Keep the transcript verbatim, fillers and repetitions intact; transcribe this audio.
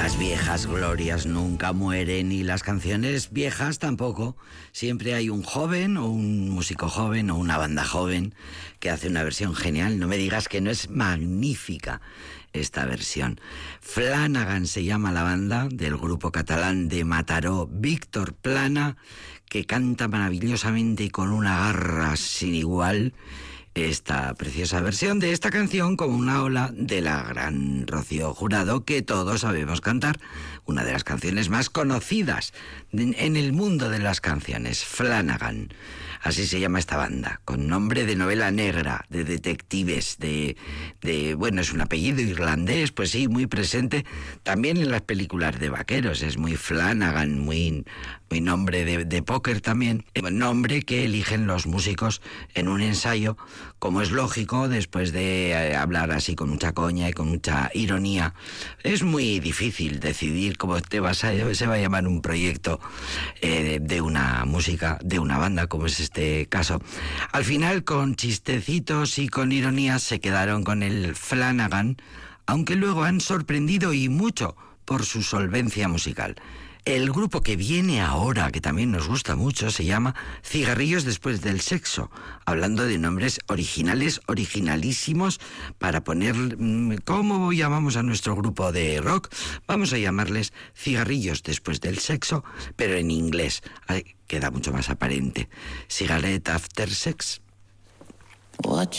Las viejas glorias nunca mueren y las canciones viejas tampoco. Siempre hay un joven o un músico joven o una banda joven que hace una versión genial. No me digas que no es magnífica esta versión. Flanagan se llama la banda del grupo catalán de Mataró, Víctor Plana, que canta maravillosamente y con una garra sin igual esta preciosa versión de esta canción, como una ola de la gran Rocío Jurado, que todos sabemos cantar, una de las canciones más conocidas en el mundo de las canciones, Flanagan. Así se llama esta banda, con nombre de novela negra, de detectives, de, de bueno, es un apellido irlandés, pues sí, muy presente también en las películas de vaqueros, es muy Flanagan, muy, muy nombre de, de póker también, nombre que eligen los músicos en un ensayo, como es lógico, después de hablar así con mucha coña y con mucha ironía. Es muy difícil decidir cómo te vas a, se va a llamar un proyecto eh, de una música, de una banda, como es este caso. Al final, con chistecitos y con ironías, se quedaron con el Flanagan, aunque luego han sorprendido y mucho por su solvencia musical. El grupo que viene ahora, que también nos gusta mucho, se llama Cigarrillos después del sexo, hablando de nombres originales, originalísimos, para poner... ¿Cómo llamamos a nuestro grupo de rock? Vamos a llamarles Cigarrillos después del sexo, pero en inglés. Ay, queda mucho más aparente. Cigarette after sex. What